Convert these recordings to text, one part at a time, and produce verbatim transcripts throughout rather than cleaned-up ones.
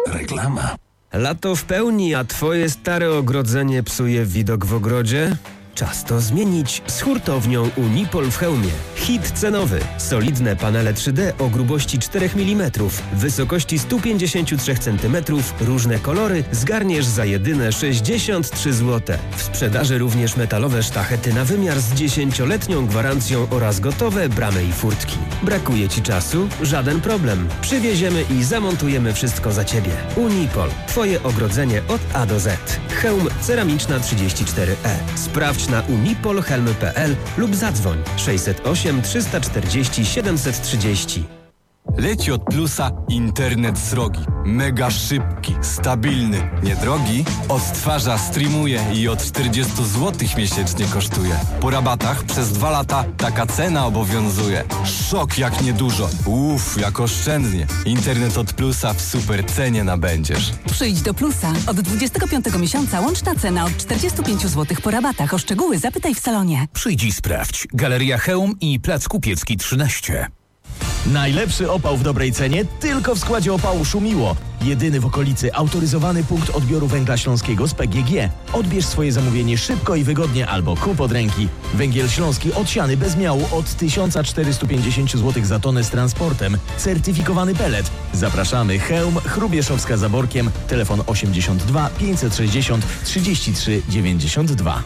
Reklama. Lato w pełni, a twoje stare ogrodzenie psuje widok w ogrodzie? Czas to zmienić z hurtownią Unipol w Chełmie. Hit cenowy. Solidne panele trzy D o grubości cztery milimetry, wysokości sto pięćdziesiąt trzy centymetrów, różne kolory zgarniesz za jedyne sześćdziesiąt trzy złote. W sprzedaży również metalowe sztachety na wymiar z dziesięcioletnią gwarancją oraz gotowe bramy i furtki. Brakuje ci czasu? Żaden problem. Przywieziemy i zamontujemy wszystko za ciebie. Unipol. Twoje ogrodzenie od A do Z. Chełm Ceramiczna trzydzieści cztery E. Sprawdź na unipol helm kropka p l lub zadzwoń sześćset osiem trzysta czterdzieści siedemset trzydzieści. Leci od Plusa internet srogi. Mega szybki, stabilny, niedrogi. Odtwarza, streamuje i od czterdzieści złotych miesięcznie kosztuje. Po rabatach przez dwa lata taka cena obowiązuje. Szok jak niedużo. Uff, jak oszczędnie. Internet od Plusa w super cenie nabędziesz. Przyjdź do Plusa. Od dwudziestego piątego miesiąca łączna cena od czterdzieści pięć złotych po rabatach. O szczegóły zapytaj w salonie. Przyjdź i sprawdź. Galeria Chełm i Plac Kupiecki trzynaście. Najlepszy opał w dobrej cenie tylko w składzie opału Szumiło. Jedyny w okolicy autoryzowany punkt odbioru węgla śląskiego z P G G. Odbierz swoje zamówienie szybko i wygodnie albo kup od ręki. Węgiel śląski odsiany bez miału od tysiąc czterysta pięćdziesiąt złotych za tonę z transportem. Certyfikowany pelet. Zapraszamy. Chełm, Chrubieszowska za Borkiem. Telefon osiemdziesiąt dwa pięćset sześćdziesiąt trzydzieści trzy dziewięćdziesiąt dwa.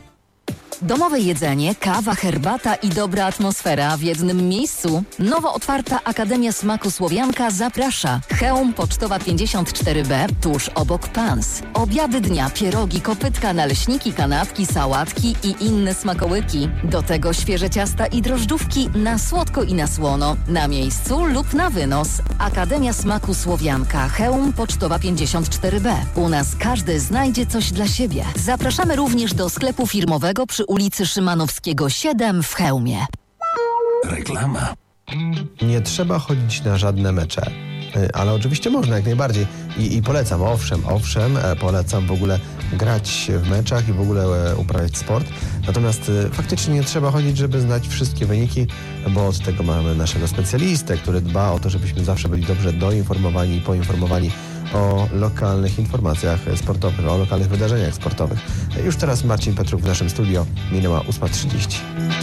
Domowe jedzenie, kawa, herbata i dobra atmosfera w jednym miejscu. Nowo otwarta Akademia Smaku Słowianka zaprasza. Chełm Pocztowa pięćdziesiąt cztery B, tuż obok Pans. Obiady dnia, pierogi, kopytka, naleśniki, kanapki, sałatki i inne smakołyki. Do tego świeże ciasta i drożdżówki na słodko i na słono. Na miejscu lub na wynos. Akademia Smaku Słowianka, Chełm Pocztowa pięćdziesiąt cztery B. U nas każdy znajdzie coś dla siebie. Zapraszamy również do sklepu firmowego przy ulicy Szymanowskiego siedem w Chełmie. Reklama. Nie trzeba chodzić na żadne mecze, ale oczywiście można jak najbardziej i, i polecam, owszem, owszem, polecam w ogóle grać w meczach i w ogóle uprawiać sport, natomiast faktycznie nie trzeba chodzić, żeby znać wszystkie wyniki, bo od tego mamy naszego specjalistę, który dba o to, żebyśmy zawsze byli dobrze doinformowani i poinformowani o lokalnych informacjach sportowych, o lokalnych wydarzeniach sportowych. Już teraz Marcin Petruk w naszym studio, minęła ósma trzydzieści.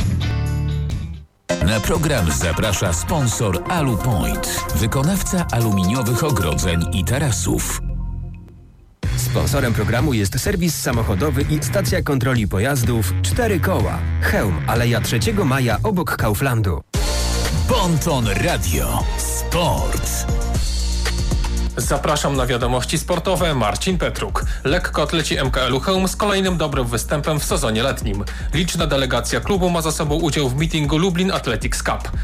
Na program zaprasza sponsor Alupoint, wykonawca aluminiowych ogrodzeń i tarasów. Sponsorem programu jest serwis samochodowy i stacja kontroli pojazdów Cztery Koła. Chełm, Aleja trzeciego maja obok Kauflandu. Bonton Radio. Sport. Zapraszam na wiadomości sportowe. Marcin Petruk. Lekkoatleci M K L-u Chełm z kolejnym dobrym występem w sezonie letnim. Liczna delegacja klubu ma za sobą udział w meetingu Lublin Athletics Cup.